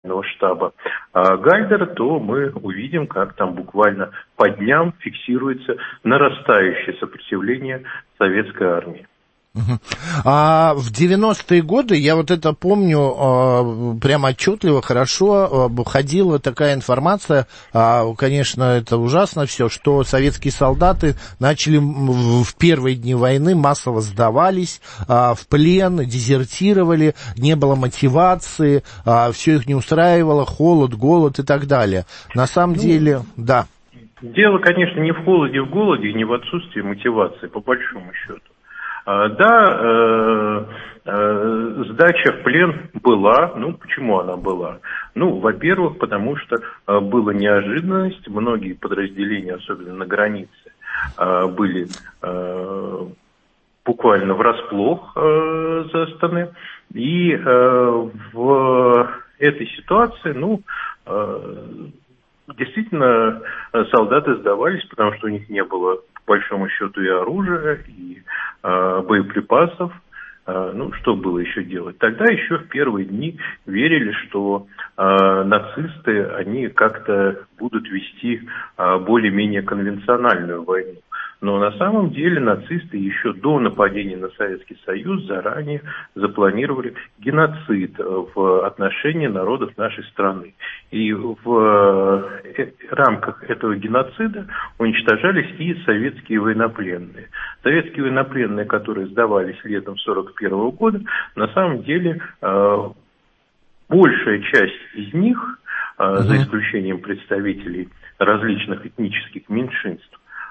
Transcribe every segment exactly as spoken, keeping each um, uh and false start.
штаба Гальдера, то мы увидим, как там буквально по дням фиксируется нарастающее сопротивление советской армии. Uh-huh. А в девяностые годы, я вот это помню прямо отчетливо, хорошо, ходила такая информация, конечно, это ужасно все, что советские солдаты начали в первые дни войны массово сдавались в плен, дезертировали, не было мотивации, все их не устраивало, холод, голод и так далее. На самом ну, деле, да. Дело, конечно, не в холоде, в голоде, не в отсутствии мотивации, по большому счету. Да, э, э, сдача в плен была. Ну, почему она была? Ну, во-первых, потому что э, была неожиданность. Многие подразделения, особенно на границе, э, были э, буквально врасплох э, застаны. И э, в этой ситуации, ну, э, действительно, солдаты сдавались, потому что у них не было, по большому счету, и оружия, и э, боеприпасов. Э, ну, что было еще делать? Тогда еще в первые дни верили, что э, нацисты, они как-то будут вести э, более-менее конвенциональную войну. Но на самом деле нацисты еще до нападения на Советский Союз заранее запланировали геноцид в отношении народов нашей страны. И в рамках этого геноцида уничтожались и советские военнопленные. Советские военнопленные, которые сдавались летом сорок первого года, на самом деле большая часть из них, uh-huh. за исключением представителей различных этнических меньшинств,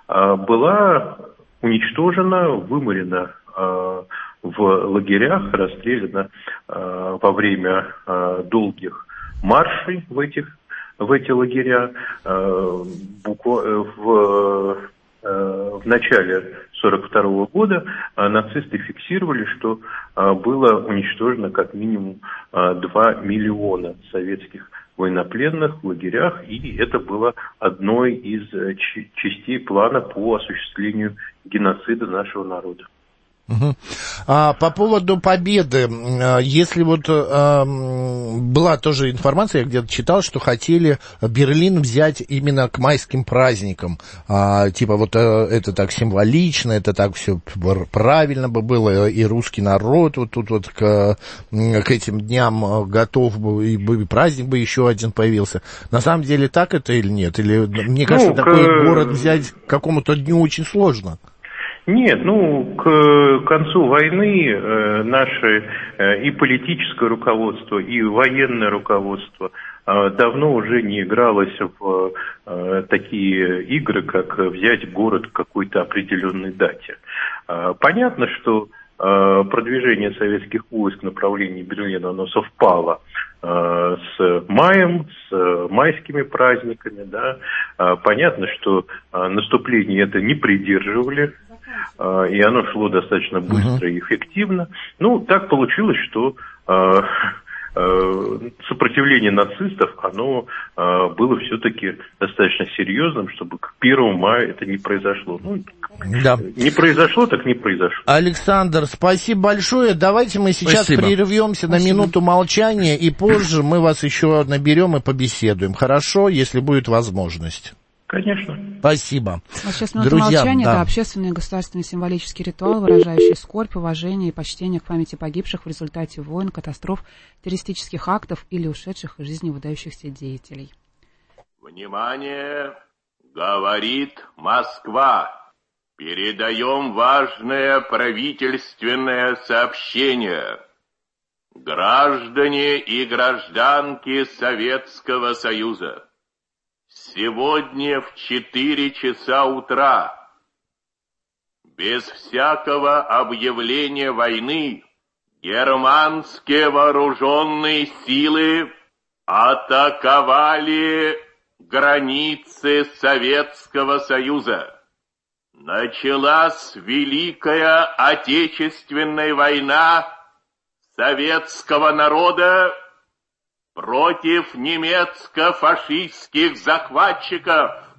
была уничтожена, выморена э, в лагерях, расстреляна э, во время э, долгих маршей в, этих, в эти лагеря. Э, буква, в, э, в начале сорок второго года э, нацисты фиксировали, что э, было уничтожено как минимум э, два миллиона советских военнопленных в лагерях, и это было одной из частей плана по осуществлению геноцида нашего народа. Угу. А по поводу победы, если вот а, была тоже информация, я где-то читал, что хотели Берлин взять именно к майским праздникам, а, типа вот это так символично, это так все правильно бы было, и русский народ вот тут вот к, к этим дням готов был, и праздник бы еще один появился. На самом деле так это или нет? Или мне кажется, ну, такой к... город взять к какому-то дню очень сложно. Нет, ну, к концу войны э, наше э, и политическое руководство, и военное руководство э, давно уже не игралось в э, такие игры, как взять город к какой-то определенной дате. Э, понятно, что э, продвижение советских войск в направлении Берлина, оно совпало э, с маем, с майскими праздниками, да. Э, понятно, что э, наступление это не придерживали, и оно шло достаточно быстро uh-huh. и эффективно. Ну, так получилось, что э, э, сопротивление нацистов, оно э, было все-таки достаточно серьезным, чтобы к первому мая это не произошло. Ну, да. Не произошло, так не произошло. Александр, спасибо большое. Давайте мы сейчас спасибо. прервемся спасибо. на минуту молчания, и позже мы вас еще наберем и побеседуем. Хорошо, если будет возможность. Конечно. Спасибо. Вот сейчас минута Друзья, молчания, да. это общественный и государственный символический ритуал, выражающий скорбь, уважение и почтение к памяти погибших в результате войн, катастроф, террористических актов или ушедших из жизни выдающихся деятелей. Внимание! Говорит Москва. Передаем важное правительственное сообщение. Граждане и гражданки Советского Союза. Сегодня в четыре часа утра, без всякого объявления войны, германские вооруженные силы атаковали границы Советского Союза. Началась Великая Отечественная война советского народа против немецко-фашистских захватчиков.